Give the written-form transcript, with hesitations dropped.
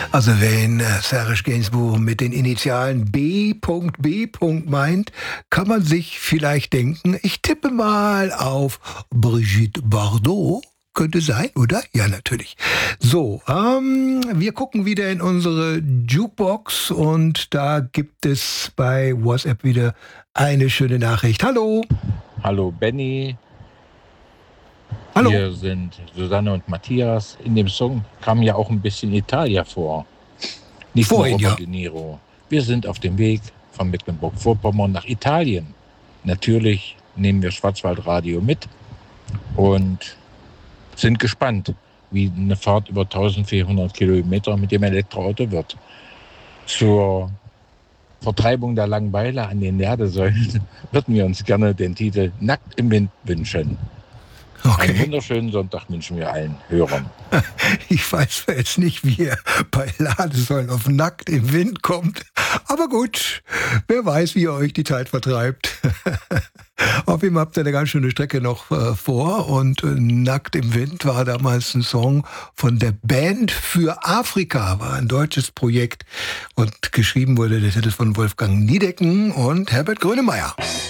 Also wenn Serge Gainsbourg mit den Initialen B.B. meint, kann man sich vielleicht denken, ich tippe mal auf Brigitte Bardot. Könnte sein, oder? Ja, natürlich. So, wir gucken wieder in unsere Jukebox und da gibt es bei WhatsApp wieder eine schöne Nachricht. Hallo. Hallo Benny, Hallo. hier sind Susanne und Matthias. In dem Song kam ja auch ein bisschen Italia vor, nicht nur Vorhin, ja. Robert De Niro. Wir sind auf dem Weg von Mecklenburg-Vorpommern nach Italien. Natürlich nehmen wir Schwarzwaldradio mit und sind gespannt, wie eine Fahrt über 1400 Kilometer mit dem Elektroauto wird. Zur Vertreibung der Langeweile an den Ladesäulen würden wir uns gerne den Titel Nackt im Wind wünschen. Einen Okay. wunderschönen Sonntag wünschen wir allen Hörern. Ich weiß jetzt nicht, wie er bei Ladesäulen auf Nackt im Wind kommt. Aber gut, wer weiß, wie ihr euch die Zeit vertreibt. Auf jeden Fall habt ihr eine ganz schöne Strecke noch vor. Und Nackt im Wind war damals ein Song von der Band für Afrika. War ein deutsches Projekt. Und geschrieben wurde der Titel von Wolfgang Niedecken und Herbert Grönemeyer.